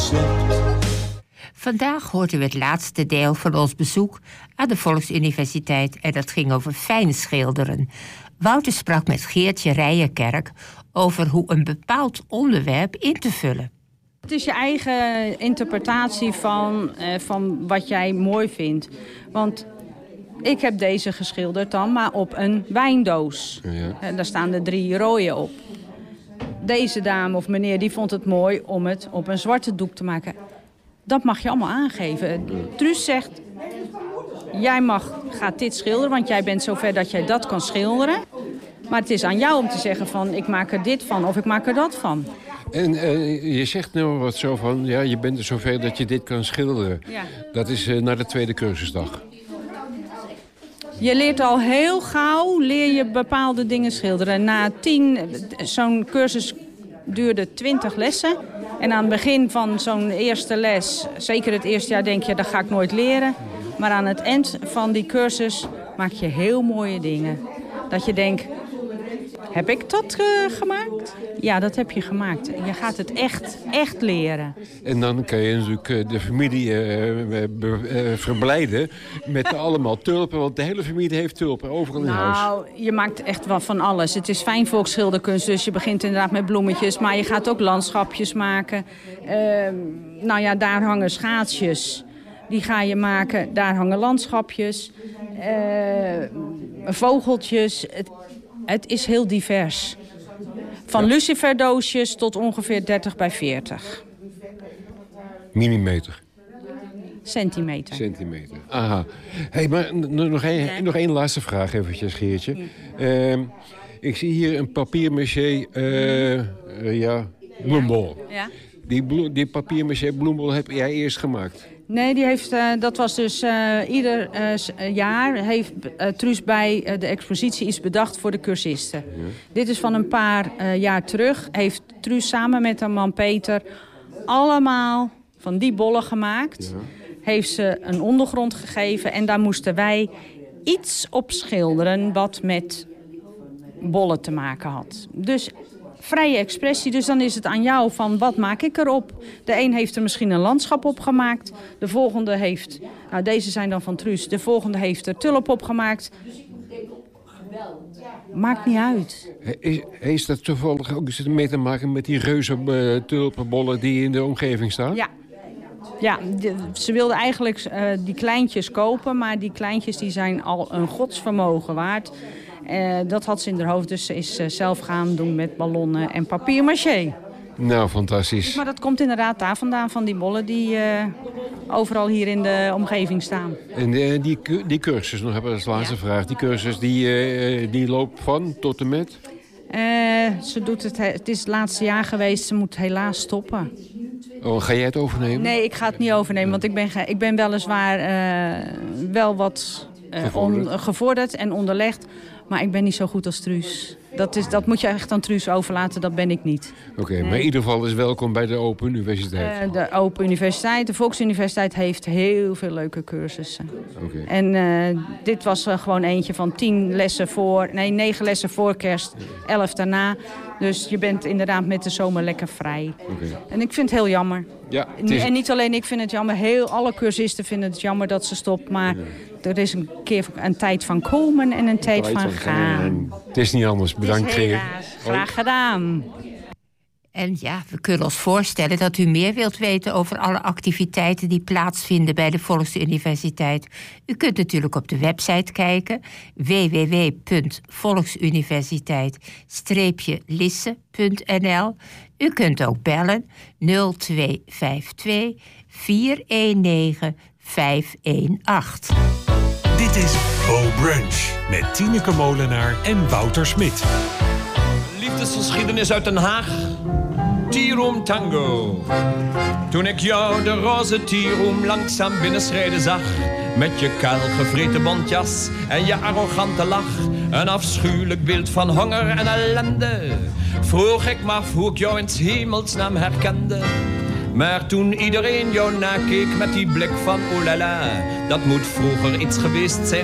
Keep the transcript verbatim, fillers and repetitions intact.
recept. Vandaag hoorden we het laatste deel van ons bezoek aan de Volksuniversiteit en dat ging over fijn schilderen. Wouter sprak met Geertje Rijenkerk over hoe een bepaald onderwerp in te vullen. Het is je eigen interpretatie van, uh, van wat jij mooi vindt. Want ik heb deze geschilderd dan, maar op een wijndoos. Ja. En daar staan er drie rooien op. Deze dame of meneer die vond het mooi om het op een zwarte doek te maken. Dat mag je allemaal aangeven. Truus zegt, jij mag, gaat dit schilderen, want jij bent zover dat jij dat kan schilderen. Maar het is aan jou om te zeggen van, ik maak er dit van of ik maak er dat van. En uh, je zegt nou wat zo van, ja, je bent er zover dat je dit kan schilderen. Ja. Dat is uh, naar de tweede cursusdag. Je leert al heel gauw, leer je bepaalde dingen schilderen. Na tien, zo'n cursus duurde twintig lessen. En aan het begin van zo'n eerste les, zeker het eerste jaar, denk je, dat ga ik nooit leren. Maar aan het eind van die cursus maak je heel mooie dingen. Dat je denkt, heb ik dat uh, gemaakt? Ja, dat heb je gemaakt. Je gaat het echt, echt leren. En dan kan je natuurlijk de familie uh, be, uh, verblijden met allemaal tulpen. Want de hele familie heeft tulpen, overal in nou, huis. Nou, je maakt echt wel van alles. Het is fijn volksschilderkunst, dus je begint inderdaad met bloemetjes. Maar je gaat ook landschapjes maken. Uh, nou ja, daar hangen schaatsjes. Die ga je maken. Daar hangen landschapjes. Uh, vogeltjes. Het, Het is heel divers. Van ja. luciferdoosjes tot ongeveer dertig bij veertig. Millimeter? Centimeter. Centimeter, aha. Hey, maar nog één, ja. nog één laatste vraag eventjes, Geertje. Ja. Uh, ik zie hier een papier-maché uh, uh, ja, bloembol. Ja. Die, blo- die papier-maché bloembol heb jij eerst gemaakt? Nee, die heeft, uh, dat was dus uh, ieder uh, jaar heeft uh, Truus bij uh, de expositie iets bedacht voor de cursisten. Ja. Dit is van een paar uh, jaar terug. Heeft Truus samen met haar man Peter allemaal van die bollen gemaakt. Ja. Heeft ze een ondergrond gegeven en daar moesten wij iets op schilderen wat met bollen te maken had. Dus vrije expressie, dus dan is het aan jou van wat maak ik erop. De een heeft er misschien een landschap op gemaakt. De volgende heeft, nou deze zijn dan van Truus. De volgende heeft er tulp op gemaakt. Maakt niet uit. Is, is dat toevallig ook iets mee te maken met die reuze uh, tulpenbollen die in de omgeving staan? Ja. Ja, de, ze wilden eigenlijk uh, die kleintjes kopen, maar die kleintjes die zijn al een godsvermogen waard. Uh, dat had ze in haar hoofd, dus ze is uh, zelf gaan doen met ballonnen en papier-maché. Nou, fantastisch. Maar dat komt inderdaad daar vandaan, van die bollen die uh, overal hier in de omgeving staan. En uh, die, die cursus, nog hebben we als laatste ja. vraag. Die cursus die, uh, die loopt van tot en met? Uh, ze doet het, het is het laatste jaar geweest, ze moet helaas stoppen. Oh, ga jij het overnemen? Nee, ik ga het niet overnemen, want ik ben, ik ben weliswaar uh, wel wat uh, gevorderd. On, gevorderd en onderlegd. Maar ik ben niet zo goed als Truus. Dat, is, dat moet je echt aan Truus overlaten, dat ben ik niet. Oké, okay, nee. Maar in ieder geval is welkom bij de Open Universiteit. Uh, de Open Universiteit, de Volksuniversiteit heeft heel veel leuke cursussen. Okay. En uh, dit was uh, gewoon eentje van tien lessen voor, nee, negen lessen voor kerst, elf daarna. Dus je bent inderdaad met de zomer lekker vrij. Okay. En ik vind het heel jammer. Ja, het is... En niet alleen ik vind het jammer, heel, alle cursisten vinden het jammer dat ze stopt. Maar ja. er is een keer een tijd van komen en een tijd, tijd van gaan. gaan. Het is niet anders. Bedankt, Geer. Graag gedaan. En ja, we kunnen ons voorstellen dat u meer wilt weten over alle activiteiten die plaatsvinden bij de Volksuniversiteit. U kunt natuurlijk op de website kijken, w w w punt volksuniversiteit lisse punt n l. U kunt ook bellen nul twee vijf twee vier een negen vijf een acht. Dit is Bo Brunch met Tineke Molenaar en Wouter Smit. Liefdesgeschiedenis uit Den Haag. Tea Room Tango. Toen ik jou de roze tea room langzaam binnenschrijden zag, met je kaal gevreten bontjas en je arrogante lach, een afschuwelijk beeld van honger en ellende, vroeg ik me af hoe ik jou in 's hemelsnaam herkende. Maar toen iedereen jou nakeek met die blik van oh la la, dat moet vroeger iets geweest zijn